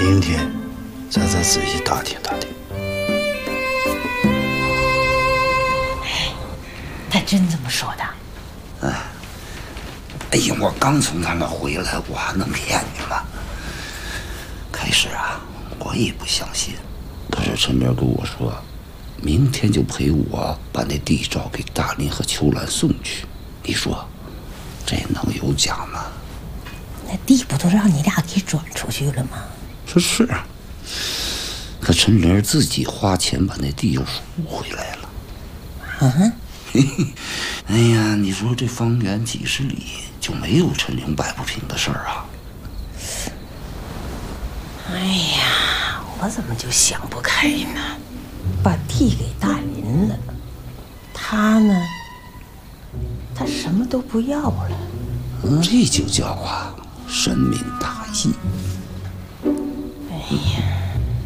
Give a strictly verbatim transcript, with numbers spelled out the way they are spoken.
明天咱再仔细打听打听。 他真这么说的？ 哎，哎呀，我刚从他那回来，我还能骗你吗？开始啊，我也不相信。可是陈明跟我说，明天就陪我把那地照给大林和秋兰送去。你说，这能有假吗？ 那地不都让你俩给转出去了吗？ 这是啊。可陈玲自己花钱把那地又赎回来了。 啊？ 哎呀，你说这方圆几十里就没有陈玲摆不平的事儿啊？ 哎呀，我怎么就想不开呢？把地给大林了，他呢，他什么都不要了。 这就叫啊，深明大义。 哎呀，